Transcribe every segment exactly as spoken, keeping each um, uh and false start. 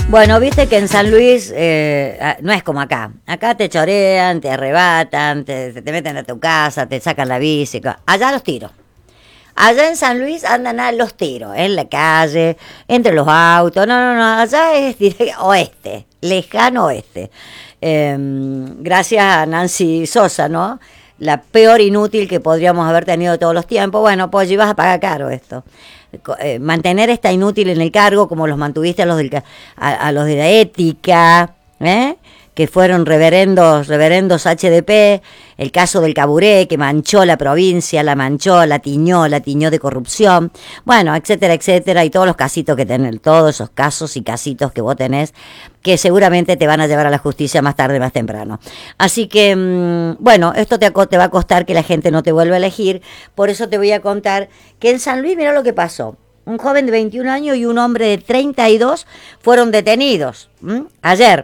Bueno, viste que en San Luis eh, no es como acá. Acá te chorean, te arrebatan, te, te meten a tu casa, te sacan la bici. Allá los tiros. Allá en San Luis andan a los tiros, en la calle, entre los autos. No, no, no, allá es directo, oeste, lejano oeste. Eh, gracias a Nancy Sosa, ¿no? La peor inútil que podríamos haber tenido todos los tiempos. Bueno, pues ibas a pagar caro esto. Eh, mantener esta inútil en el cargo, como los mantuviste a los, del, a, a los de la ética, ¿eh? Que fueron reverendos, reverendos H D P, el caso del Caburé, que manchó la provincia, la manchó, la tiñó, la tiñó de corrupción, bueno, etcétera, etcétera, y todos los casitos que tenés, todos esos casos y casitos que vos tenés, que seguramente te van a llevar a la justicia más tarde, más temprano. Así que, mmm, bueno, esto te, te va a costar que la gente no te vuelva a elegir, por eso te voy a contar que en San Luis, mirá lo que pasó. Un joven de veintiún años y un hombre de treinta y dos fueron detenidos, ¿m? ayer,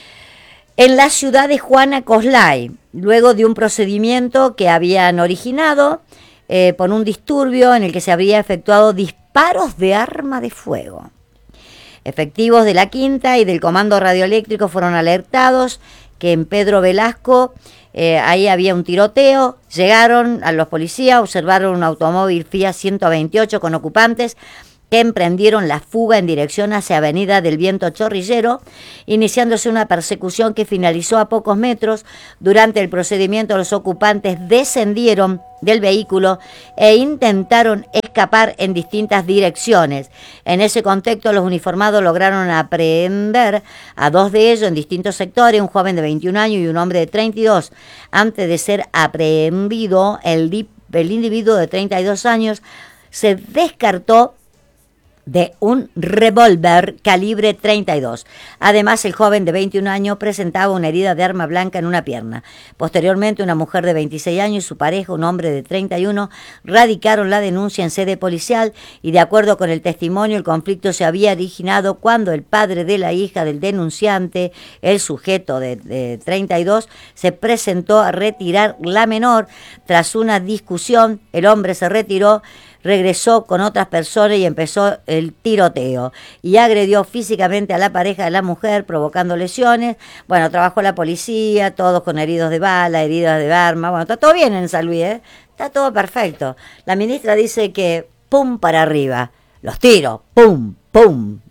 en la ciudad de Juana Coslay, luego de un procedimiento que habían originado eh, por un disturbio en el que se habría efectuado disparos de arma de fuego. Efectivos de la Quinta y del Comando Radioeléctrico fueron alertados que en Pedro Velasco eh, ahí había un tiroteo. Llegaron a los policías, observaron un automóvil Fiat ciento veintiocho con ocupantes que emprendieron la fuga en dirección hacia Avenida del Viento Chorrillero, iniciándose una persecución que finalizó a pocos metros. Durante el procedimiento, los ocupantes descendieron del vehículo e intentaron escapar en distintas direcciones. En ese contexto, los uniformados lograron aprehender a dos de ellos en distintos sectores, un joven de veintiún años y un hombre de treinta y dos. Antes de ser aprehendido, el, el individuo de treinta y dos años se descartó de un revólver calibre treinta y dos. Además, el joven de veintiún años presentaba una herida de arma blanca en una pierna. Posteriormente, una mujer de veintiséis años y su pareja, un hombre de treinta y uno, radicaron la denuncia en sede policial y, de acuerdo con el testimonio, el conflicto se había originado cuando el padre de la hija del denunciante, el sujeto de, de treinta y dos, se presentó a retirar la menor. Tras una discusión, el hombre se retiró, regresó con otras personas y empezó el tiroteo y agredió físicamente a la pareja de la mujer, provocando lesiones. Bueno, trabajó la policía, todos con heridos de bala, heridas de arma. Bueno, está todo bien en San Luis, ¿eh? Está todo perfecto. La ministra dice que pum para arriba, los tiros, pum, pum.